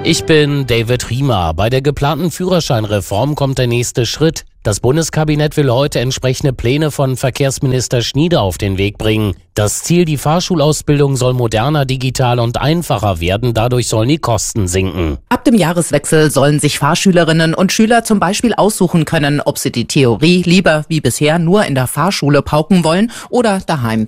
Ich bin David Riemer. Bei der geplanten Führerscheinreform kommt der nächste Schritt. Das Bundeskabinett will heute entsprechende Pläne von Verkehrsminister Schnieder auf den Weg bringen. Das Ziel, die Fahrschulausbildung soll moderner, digital und einfacher werden. Dadurch sollen die Kosten sinken. Ab dem Jahreswechsel sollen sich Fahrschülerinnen und Schüler zum Beispiel aussuchen können, ob sie die Theorie lieber wie bisher nur in der Fahrschule pauken wollen oder daheim